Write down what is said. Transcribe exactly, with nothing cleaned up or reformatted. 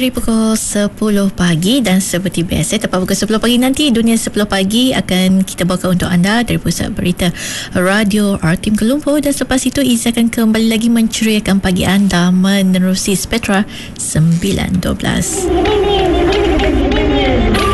Dari pukul sepuluh pagi dan seperti biasa tepat pukul sepuluh pagi nanti Dunia sepuluh pagi akan kita bawakan untuk anda dari Pusat Berita Radio Artim Kuala Lumpur, dan selepas itu Izzah akan kembali lagi menceriakan pagi anda menerusi Spectra sembilan dua belas.